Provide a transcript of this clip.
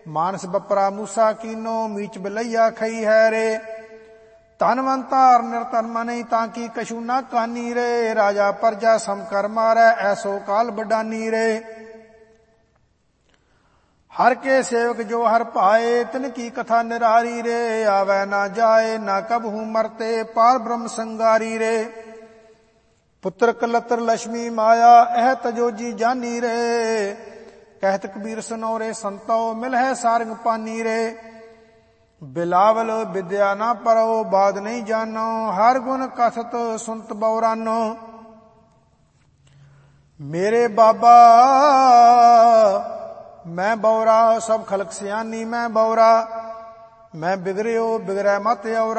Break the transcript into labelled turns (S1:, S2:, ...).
S1: मानस बपरा मूसा कीनो मीच बिलैया खई है रे। धनवंतार निरतन मनै ताकि कछु ना कानी रे। राजा प्रजा सम कर मारै ऐसो काल बडानी रे। हर के सेवक जो हर पाए तिनकी कथा निरारी रे। आवे ना जाए ना कबहू मरते पार ब्रह्म संगारी रे। पुत्र कलत्र लक्ष्मी माया एह तजोजी जानी रे। कहत कबीर सुनोरे संतो मिल है सारंग पानी रे। बिलावल विद्या ना परो बात नहीं जानो। हर गुण कथत सुनत बौरानो। मेरे बाबा मैं बौरा सब खलक सियानी मैं बौरा। मैं बिगड़ियो बिगड़ै मत औरा।